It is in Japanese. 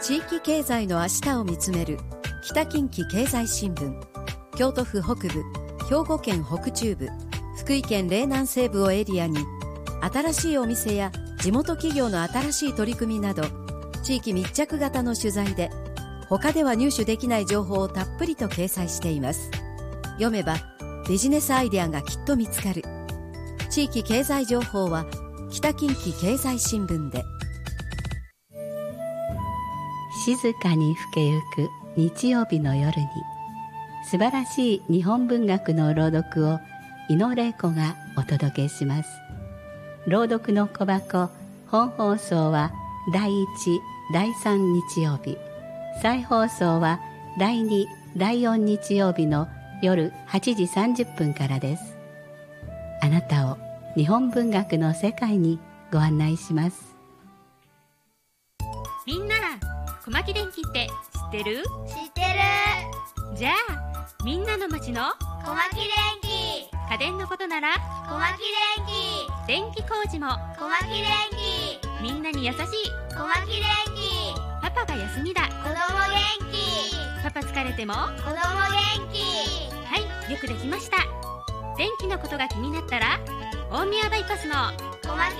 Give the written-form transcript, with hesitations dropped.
地域経済の明日を見つめる北近畿経済新聞。京都府北部、兵庫県北中部、福井県嶺南西部をエリアに新しいお店や地元企業の新しい取り組みなど地域密着型の取材で他では入手できない情報をたっぷりと掲載しています。読めばビジネスアイデアがきっと見つかる。地域経済情報は北近畿経済新聞で。 静かに更けゆく日曜日の夜に素晴らしい日本文学の朗読を井野玲子がお届けします。朗読の小箱本放送は第1、第3日曜日、再放送は第2、第4日曜日の夜8時30分からです。あなたを日本文学の世界にご案内します。 みんな、小牧電気って知ってる？ 知ってる。 じゃあみんなの町の小牧電気。 家電のことなら小牧電気。 電気工事も小牧電気。 みんなに優しい小牧電気。 パパが休みだ、 子供元気。 パパ疲れても子供元気。 はい、よくできました。電気のことが気になったら大宮バイパスの小牧